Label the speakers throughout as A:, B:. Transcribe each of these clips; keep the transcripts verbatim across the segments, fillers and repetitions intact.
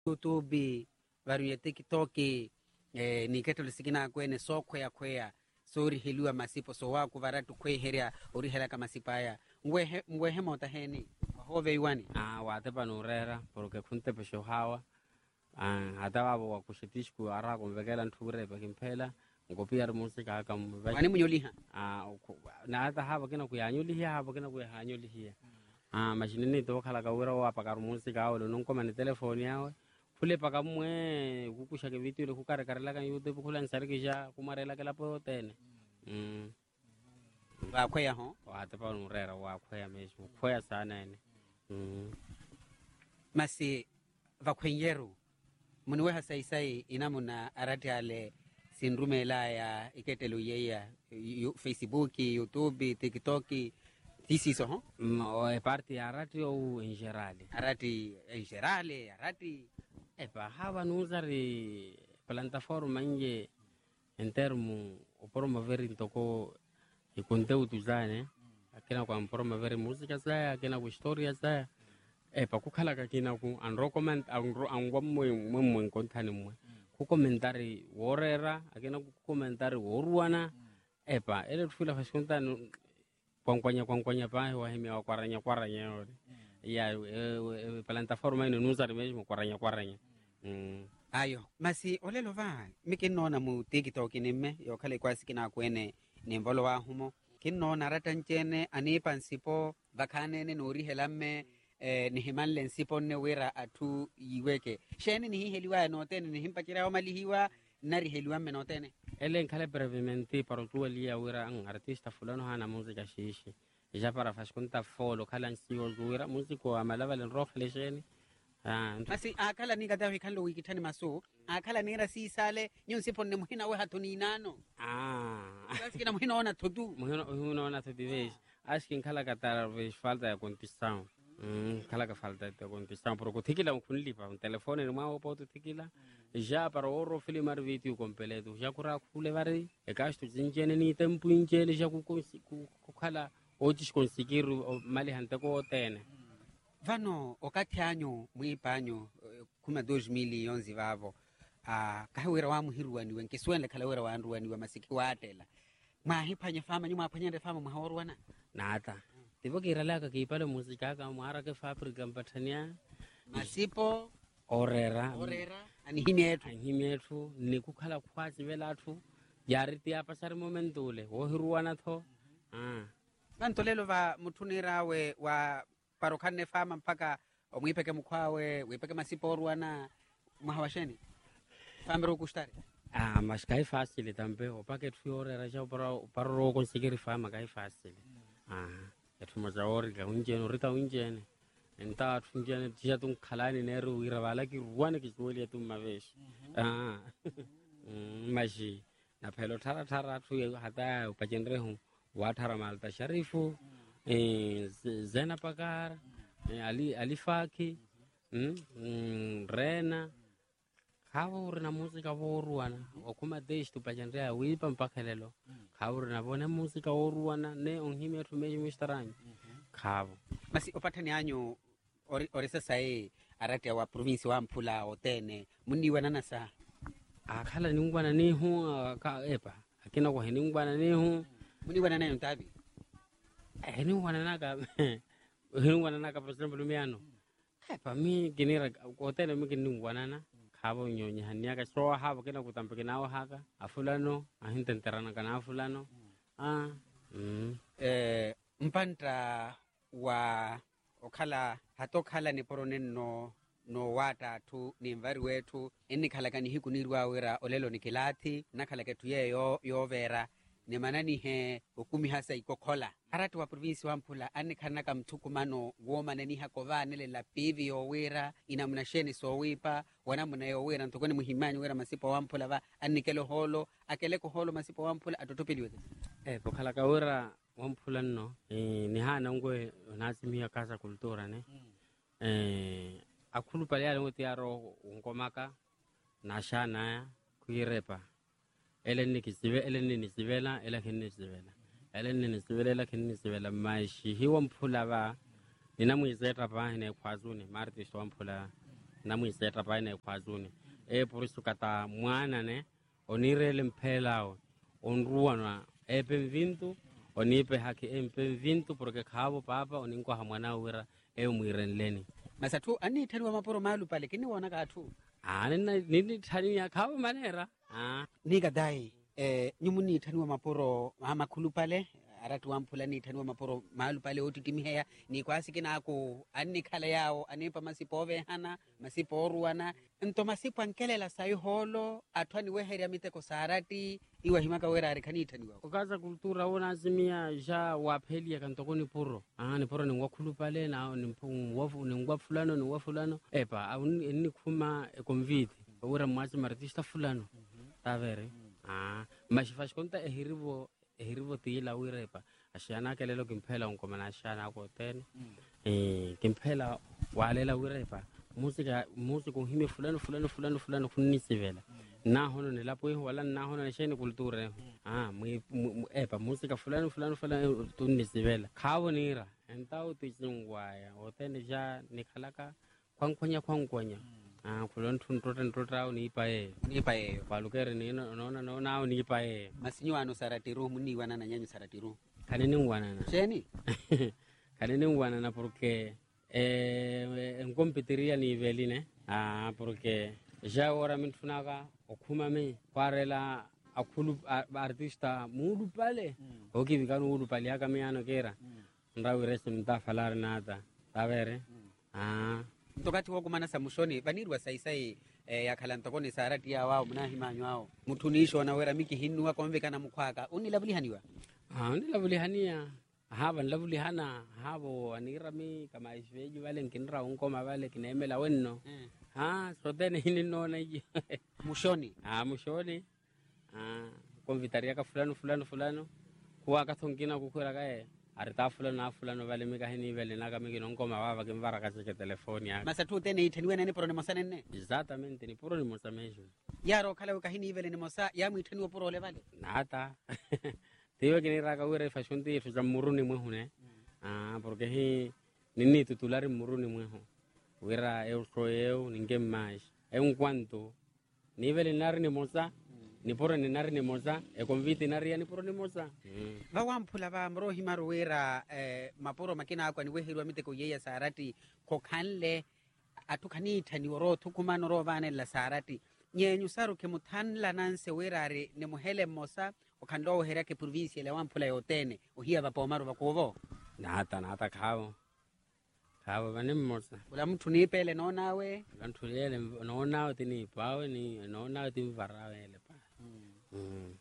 A: YouTube varuye TikTok eh, niketolo sikina kwene so kwea kwea so riheliwa masipo so waku varatu kweheria orihela kama sipaya ngwehe ngwehe mota heni hove iwani
B: ah wate panurera porque kunte pesho hawa ah hata babo wakushitishku ara konvekela nture pakimpela ngopia musika akam
A: wani munyoliha
B: ah na hata haba kina kuyanyoliha haba kina kuyanyoliha ah mashinini to khala ka wira wa paka musika awo nonko mane telefoni yawe kule paka mwe kukushake vitu ile kukare karela kan YouTube kula nsarikisha kumarela kala potene mm
A: wa kwea ho
B: wate panurera wa kwea mesho kwea sana ene mm
A: masi vakwenyeru muniwe hasaisai inamuna aratiale sindrumela ya iketelo yeya Facebook, YouTube, TikTok tisiso ho
B: o e parte arati o in generale
A: arati in generale arati
B: e pa hava nusari plataforma inge in termo o promovere intoko i conteúdo zane akina kwa promovere música za akina ku storia za e pa kukhala ka kina ku an recommend an angwa mwe mwe kontani mwe ku commentari worera akina ku commentari woruana e pa ele tufila fashontani kwankwanya kwankwanya pa wa himi wa kwaranya kwaranya yori ya plataforma ino nusari mesmo kwaranya kwaranya mm
A: ayo masi olelo va mikinona mu TikTok nimme yo khale kwasi kina kwene nimbolo wa humo kinona ratanchene anipa nsipo vakhanene nori helamme eh, nihimanle nsipo ne wera atu iweke sheni ni heliwa notene ni himpakira wa malihiwa nari heliwa menotene
B: ele khale brevemente para tu elia wera an artista fulano hana música shishi já para faz conta folo khala nsio zuira músico amalava le rofle sheni ah
A: masi akala ni gadawi khalo wikitani maso akala nera si sale nyon sipo ne muhina we hatuni nano
B: ah
A: basi kina muhina ona todo
B: muhina muhina ona todo vez acho que khala katara vez falta de condição hum khala ka falta de condição porque tikila kunlipa un telefone no mau poto tikila já para oro filmar vídeo completo já kura kule vari e gasto zinjene ni tempo injele já ku ku khala otis conseguir mali hanta ko tene
A: vano okati anyo mwipanyo kuma dois mil e onze vavo a kahwera wa muhiruani wenke swele kala wera wa anruani wa masiki watela mahipanya fama nyuma apanya fama mahorwana
B: nata tibo kiralaka kipale musika ka mara ke fabrika mpatania
A: masipo
B: orera
A: orera ani himetu
B: himetu ni kukhala khwazi velatu yariti apa sar momentule wo hiruana tho ah
A: bantolelo va mutunirawe wa parokhane fama mpaka omwipeke mukwawe wipeke masipo orwana mahawasheni famero kustari
B: ah mas kai fácil tambe o paket fiore já para para ro conseguir fama kai fácil ah etu maza orga unjeno rita unjene enta unjene já tum khalani neru iravala ki ruane ki zueli tum mavesh ah mas na phelo thara thara thu hata upacendre hu wa thara malta sharifu eh zena pakar ali alifaki mm rena khawo rena música voruana okuma deixo pachandrea wipa mpakhelelo khawo rena bona música voruana ne onhime thumeji mistaranyo khawo
A: masi opathani anyo ori orisa sai arate wa province wa Mpula otene muniwana nasa
B: akhala ningwana ni hu ka epa akina ko heningwana ni hu
A: muniwana nayo ntabi
B: heningwana naka heningwana naka por exemplo miano epa mi kinira otene mi kiningwana na khabo nyonya hania ka so habo kena kutampe kenawo haka afulano ahintenterana kana afulano ah mm
A: eh mpanta wa okhala hatokhala ni poronen no no wata tu ni mvari wetu inni khala kani hikunirwa wera olelo nikilathi nakhala ketu yeyo yovera ni manani he ukumi hasa ikokhola arati wa province wa Mpula ani khana ka mthukumano woma neni hakovane le la pivi yo wera inamna sheni so wipa wana muna yo wera ntokoni muhimanyi wera masipo wa Mpula va anikelo holo akele ko holo masipo wa Mpula atotopeliwe
B: eh pokhala ka wera wa Mpula no eh ni hana ngwe nasimia kasa kultura ne eh akhulu pale ale ngote yaro ngomaka na shana kuirepa ele nikisive ele nisivela ele khinisivela ele nisivela ele khinisivela mashi hiwa Mpula ba nina muizeta pa ne khwazuni martist wa Mpula na muiseta paine kwazuni e porisu kata mwana ne onirele mphelao onruana epe vintu onipe haki empe vintu porque khabo papa oninko ha mwana wira e muirenleni
A: masatu ani thaniwa maporo malu pale kini wona ka thu
B: ani nini thani ya khabo manera ah
A: ni kadai eh nyumuni thaniwa maporo amakhulu pale arati wamphula ni thaniwa maporo malu pale otitimiheya ni kwasi kinako anni khala yao anipa masipove hana masiporuana nto masipo ankelela sayi holo athwani weheria miteko sarati iwa himaka wera arikhani thaniwa
B: ukaza kultura wona azimia ja waphelia kantokoni puro ah ni puro ni wakhulu pale na ni mwafu ni ngwa fulano ni wa fulano epa ni khuma convite wera mwasi artista fulano tavere ah mashifash konta ehirivo ehirivo tila wirepa ashana kelelo kimphela unkomana ashana ko ten eh kimphela walela wirepa musika musiko hime fulano fulano fulano fulano kunisivela na hono ne lapo wala na hono ne sheni kulture ah mu epa musika fulano fulano fulano tunisivela khawonira entau titsingwaya otene ja nikhalaka kwangkonya kwangkonya ah kulon tuntote ntotrao ni pae
A: ni pae
B: balukere ni naona naona ni pae
A: masinyo ano sarati roho muni wana na nyanyu sarati roho
B: kanini ngwana na
A: cheni
B: kanini ngwana na porque eh ngompetiria ni veline ah porque ja ora mintunaka okhuma me kwarela akhulu artista mudu pale okivika mudu pale yaka miano kera ndawi resto mtafalari nata tavere ah
A: tokati wako mana samushoni banirwa saisai eh, yakhala ntokoni sarati ya wao mnahimanyo wao mutunisho na wera miki hinwa komvekana mukhwaka unilabulihaniwa
B: ah unilabulihania haba nilabulihana habo anirami kama isveji wale nkinra unkoma wale kinemela wenno
A: eh.
B: ah so then hini nona hiyo
A: mushoni
B: ah mushoni ah konvitaria ka fulano fulano fulano kuwa kathongina kukhwera kae arita fulano na fulano vale mika hini vele na kama ngino ngoma baba kimvara kasike telefoni yake
A: masatu tene itaniwe nene poro ne mosane ne
B: exactamente ni poro ni mosamejo
A: yaro kala ka hini vele ne mosa ya muitaniwa poro le vale
B: nata tiwe kinira ka wire fashion ti fuja muruni mwehune ah porque hi nini tutulari muruni mwehu wira eu so eu ninguém mais é um quanto nível nari ni mosa ni poro ni nari ni mosa e convite nari ni poro ni mosa
A: mm. Ba wamphula ba mro himaru wira eh, maporo makina akwa ni wehirwa miteko yeya sarati kokhanle atukhani thani oro thukumano ro vane la sarati nyenyu saru ke muthanla nanse wirare ne muhele mosa okhanlo hera ke province le wamphula yotene ohia ba pomaru ba kovo
B: nata nata khao khao vane mosa
A: ula muthu ni pele no nawe
B: kanthulele no nawe tini pawe ni no nawe timvarawele pa mm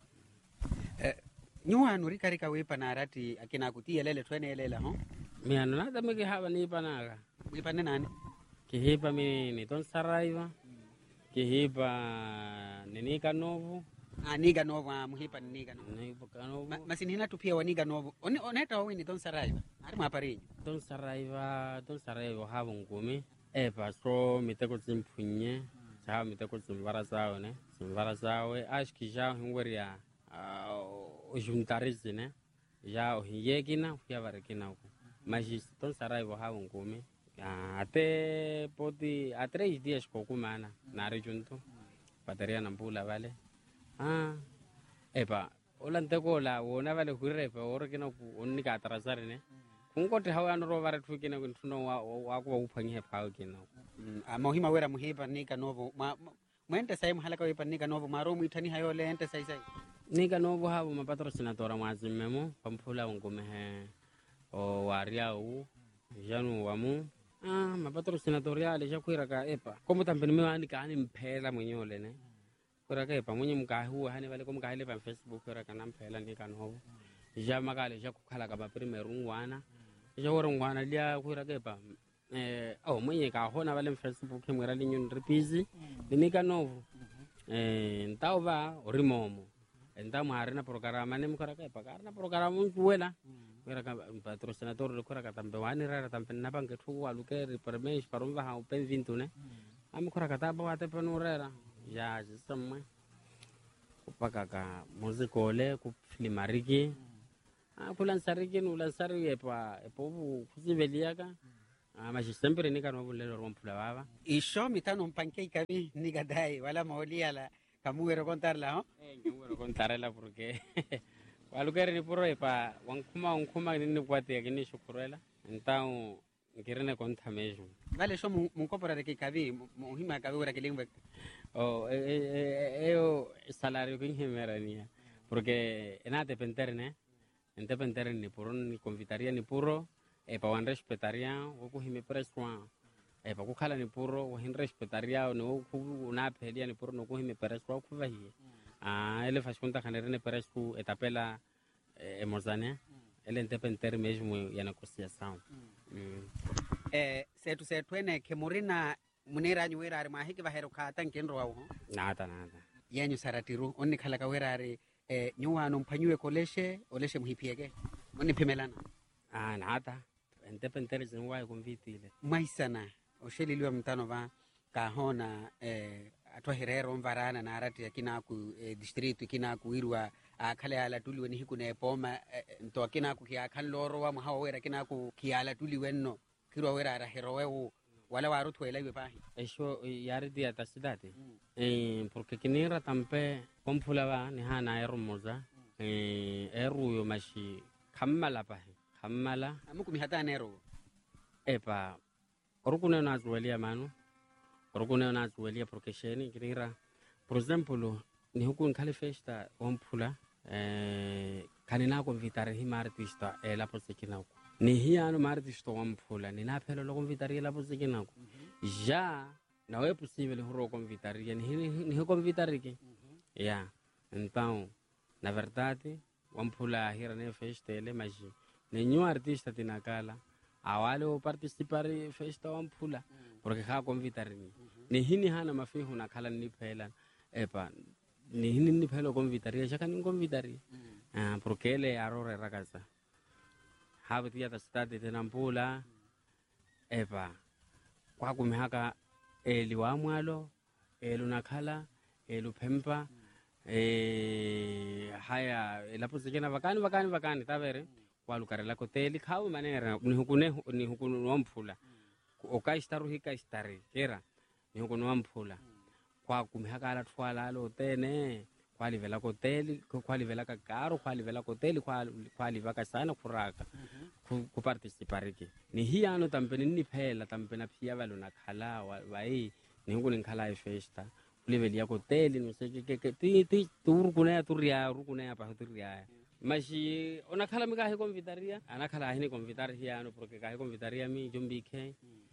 A: eh nyuanu rikarika wepa na arati akina kutiyelele twene elela ho
B: mi anu nata meke haba ni panaka
A: ipane nani
B: kihipa mi ni ton saraiva kihipa nini kanovu
A: aniga novo muhipa niga novo
B: ni kanovu
A: Ma, masinina tupia waniga novo oni oneta wini ton saraiva ari maparinyo
B: ton saraiva ton saraiva haba ngumi e paso miteko tsimphunye cha miteko tsimvara sawo ne tsimvara sawe ashki ja ngweria o juntarise ne ja o hiyekina ya varekina ko mas ton saraiva haba ngumi ate poti a três dias kokumana na rejunto bateria na mpula vale ah epa olanteko la wona vale hurepa orkina ku onni ka atrasare ne kunkote hawa no rovare thukina kuntuno wa wa ku uphangi phawo kina
A: a mohima wera muhipa nika novo mwente sai mhalaka wepa nika novo maro muithani hayo le ente sai sai
B: nika novo habo mapatrocinatora mwazimemo pamphula ngomehe o wariau janu wamu ah mapatrocinatoriale ja kuira ka epa como também me ani ka ani mphela mwenyole ne kuira ka epa mwenye mkahu hani vale como kahile pa Facebook kuira kana mphela ni kanovo ja makale ja kukhala ka ba primeiro ngwana ja wora ngwana lia kuira ka epa eh oh mwenye ka hona vale Facebook mwera linyo repizi ni kanovo eh ntauva orimomo enta mwari na programa ne mukara ka epa kana programa nkuwela kuira ka patrocinator le kuira ka tambe wani rara tambe na banke thu wa lukeri permis parumva ha open vintu ne ami kuira ka taba wate penurera ya jisamwe kupaka ka muzikole ku filmariki a kulan sariki no lan sari epa epo kusiveliaka Ah, mas sempre ni kanu bulelo ron pula baba.
A: Isho mitano mpanke kabi ni gadai wala maolia la kamuero contarla, ¿no?
B: Eh, ngero contarela porque walugari ni puro pa wankuma wankuma ni kwate kini shukurela. Então ngirene conta mesmo.
A: Vale, sho munkopora de que kabi muhima kabi ora kilingwe.
B: Oh, eh, eu salario que ingemerania. Porque ena depender, né? Ente depender ni puro ni confitaria ni puro e pa wan respetaria o ku hime preswa. E pa ku khala ni puro o hin respetaria no ku na pedia ni puro no ku hime preswa ku vahi. Ah, ele faz conta canere ne presku etapela e mozane. Ele ente depender mesmo ya negociação.
A: Eh, setu setu ene ke morina munera nyuera ari mahiki bahero khata nkenro wawo.
B: Nada nada.
A: Yanyu saratiru onni khala ka werari eh nyuwa no mpanywe koleshe oleshe muhipiege. Onni pimelana.
B: Ah, nada. Ente depender zinwa convitile.
A: Maisana osheliliwa mtano va kahona eh atwa herero mvarana na arati yakina ku eh, district kina ku irwa akhale ala tuliwe ni hikune poma eh, nto kina ku kia khanloro wa mhawo wera kina ku kia ala tuliwe no kirwa wera ara herowe wala waru twela iwe pahi.
B: Eso yari dia tasidate. Mm. Eh, porque kinira tampe kompula ba ni hana erumoza. Mm. Eh, eru yo mashi kammala pahi. Kammala.
A: Amuku mihata nero.
B: Epa orukune na zuelia manu. Orukune na zuelia porque sheni kinira. Por exemplo, ni huku nkali festa ompula eh kanina ko vitare hima artista e la posekina ko. Ni hiano martista ompula ni na phelo lo konvitaria la posekina ko. Ja na we possible horo konvitaria ni ni konvitaria ke. Ya. Então, na verdade, ompula hira ne festa ele maji. Nenhum artista tinakala awale o participar festa ompula porque ha konvitaria. Ni hini hana mafihu na kala ni phela. Epa ni hini ni phelo konvitaria shaka ni konvitaria. Ah, porque ele arore ragazza. Habitia ta stade de Nampula. Epa kwa kumihaka eliwa mwalo elunakhala eluphempa eh haya elapo sikena vakani vakani vakani tabere kwalukarela koteli khawu manera ni hukune ni hukunu wamphula okaishtaru hikaishtari kera ni hukunu wamphula kwa kumihaka ala twala lo tene kwali vela koteli kwali vela ka karo kwali vela koteli kwali kwali vaka sana kuraka ku participar ke ni hiano tampeni ni phela tampena phia valona khala vai ni ngule nkhala e festa level ya koteli no se ke ke ti ti tur kuna tu ria ru kuna pa tu ria mashi ona khala mi ka he konvitaria ana khala hini konvitaria hiano porque ka he konvitaria mi jombi ke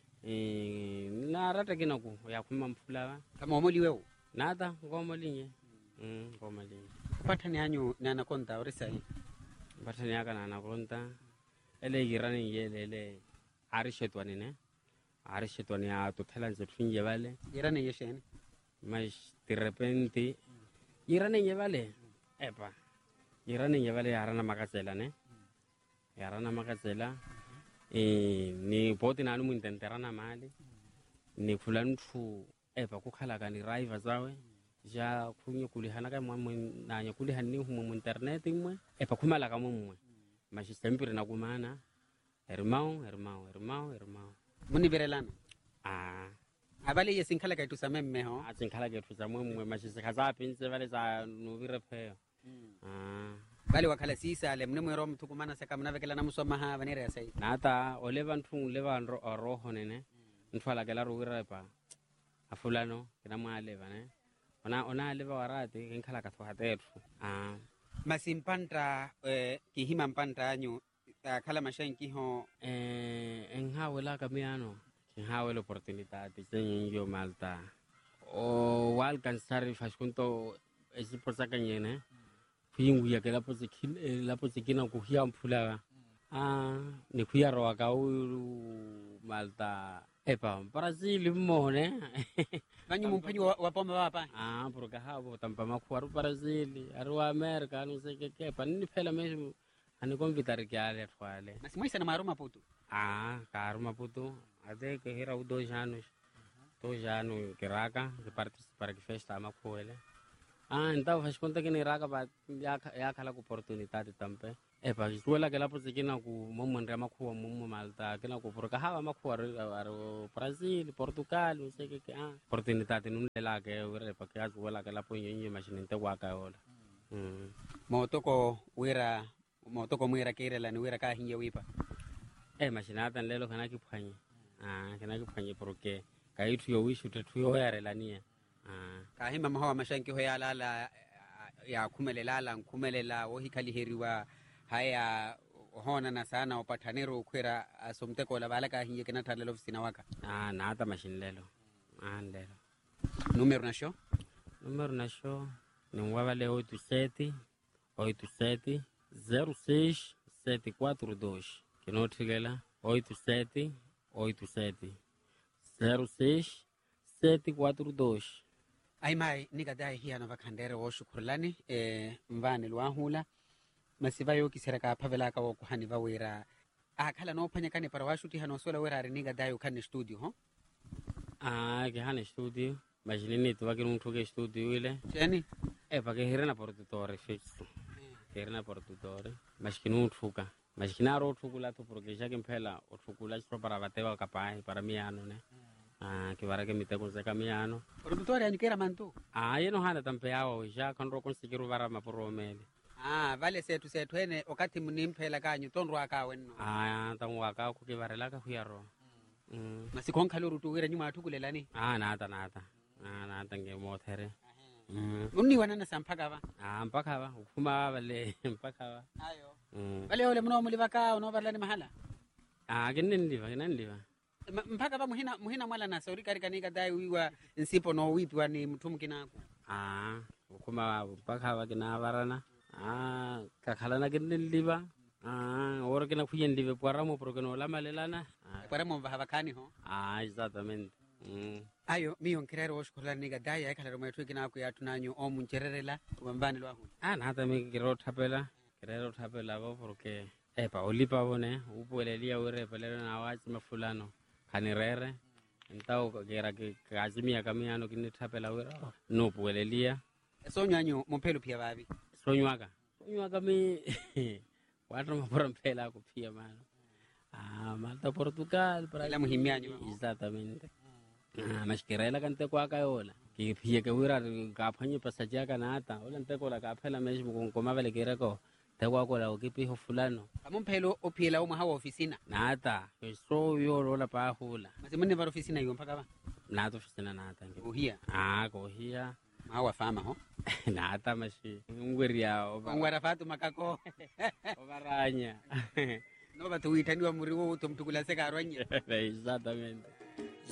B: eh na rata ke naku ya khuma mphula
A: Kama omoli wewe.
B: nada ngomolinye mm ngomolinye
A: Pathani anyu nana konta orisai.
B: pathani aka nana konta ele girani yelele arishetwani ne arishetwani a to thalanze thinje vale
A: Irane yesheni.
B: mas de repente irane vale epa irane vale arana makasela ne arana makasela eh ni poti nanu mu intenterana mali ni fulantu epa kukhala kani driver zawe ja kunye kulihana ka mwa nanya kulihani humo mu internet imwe epa kumala ka mumwe mas sempre na kumana irmão irmão irmão irmão
A: Muni berelana.
B: ah
A: Abali yesinkhala ka tusame mmeho.
B: atsikhala ke thusa mwe mashise khaza pinse vale za novire pheo ah
A: Bali wakhala sisa le mne mwero mthukumana saka mnavekela na musomaha vanere yasai.
B: nata ole bantu le ba roho nene ntfala ke la ruwira pa afulano kina mwale bane ona ona le ba warate nkhala ka thwa tethu ah
A: Masimpanta eh kihima mpanta anyu khala mashanki ho
B: eh enhawela kamiano enhawela oportunidad tsenyo malta o wal cansar fashkunto esi posakanyene fingu ya ke la posikin la posikina ku hiya mphula ah ni kuya ro ka u malta epa Brazil mone
A: banyu mphanyi wa pomba wapa.
B: ah porque habo tampa makhuaru Brazil aru America no se ke ke pan ni phela mesmo ani convitar que ale twale
A: Nasimwisa na maru Maputo.
B: ah karu Maputo até que era dois anos dois anos que raca que participar que festa makhuele Ah, então faz conta que ni raka ba ya ya khala ku opportunidade tampe. E pa suela ke la potse ke na ku mo monre makhuwa mo mo Malta ke na ku por ka ha makhuwa re aro Brazil, Portugal, o se ke ke ah opportunidade num lela ke re pa ke a suela ke la po nyenye machine te wa ka ola. Mm.
A: Motoko wira motoko mwira kirela ni wira ka hinye wipa.
B: Eh machine ata lelo kana ki phanye. Ah, kana ki phanye porque ka itu yo wishu te tu yo ya re la nia. Ah.
A: Ka hima mahawa mashanki ho ya lala ya kumelelala nkumelela wo hikali heriwa haya hona na sana upathanero ukwera asomteko la bala ka hinye kena thalelo ofisina waka.
B: Ah, nata machine lelo. Ah, lelo.
A: Número na show?
B: Número na show ni ngwaba le oito sete oito sete zero seis sete quatro dois. Que não tigela oito sete oito sete zero seis sete quatro dois.
A: Ai mai nigadai hiya na vakhandere wo shukurlani e mvani lwahula masiva yo kisera ka phavela ka wo kuhani va wira akhala no phanya kane para washuti hano sola wira ri nigadai ukane studio ho.
B: Ah, que hane studio mas nini tu vakir un truque studio ile
A: Cheni
B: e pa que hirena produttore fixo hirena produttore mas que não truca mas que na ro trucula tu porque já que mpela o trucula só para bateva capaz para miano né. Ah, que vara que me tengo se caminhando.
A: produttore anikera mantu.
B: Ah, eu não hana tampeao já quando conseguir vara ma poromele.
A: Ah, vale setu setu ene wakati mnimphela kanyu tonro aka wenno.
B: Ah, tangu waka ku ke varela ka huyaro. Mm.
A: Masikon khaluru tu wira nyuma atukulelani.
B: Ah, nata nata. Ah, nata nge mothere. Mm.
A: Unni wanana sampaka ba.
B: Ah, mpaka ba ukuma vale mpaka ba.
A: Ayo.
B: Mm.
A: Vale ole mno mulivaka ono balani mahala.
B: Ah, kinendiva kinendiva.
A: Mpaka ba muhina muhina mwala na sauri kari kanika dai wiwa nsipo no wipwa ni mtumu kinako.
B: Ah, ukuma mpaka ba kina varana. Ah, kakhalana kinendiva. Ah, ora kina kuyendive paramo porque no la malelana.
A: Para mo bahabakani ho.
B: Ah, exatamente. Mm.
A: Ayo miyo nkirero woshukula niga dai ay kala rometu kinako ya tunanyo o munchererela wambani lwahu.
B: Ah, nata mi kiro thapela, kiro thapela ba porque eh pa olipa bone, upolelia ure pelero na wachi mafulano. Kanirere entao kera ke kazimia kamiano kini thapela ure no polelia.
A: So nyanyo mompelo pia babi.
B: Sonywaga. Sonywaga mi watu maporompela ko pia mano. Ah, Malta Portugal para
A: la muhimianyo.
B: Exatamente. Ah, mas kerela kante kwa kayola. Ki pia ke ura ka phanye pasaja kanata. Ola nte ko la ka phela mesmo con koma vele kera ko. Te kwa ko la ukipi ho fulano.
A: Amompelo opiela uma hawa ofisina.
B: Nata, so yo rola pa hula.
A: Masimune var ofisina yo mpaka ba.
B: Nata ofisina nata.
A: Uhia.
B: Ah, kohia.
A: Hawa fama ho.
B: Nata mashi. Ngweria oba.
A: Ngwara fatu makako.
B: Obaranya.
A: No batu itaniwa muri wo tumtukula seka arwanye.
B: Exatamente.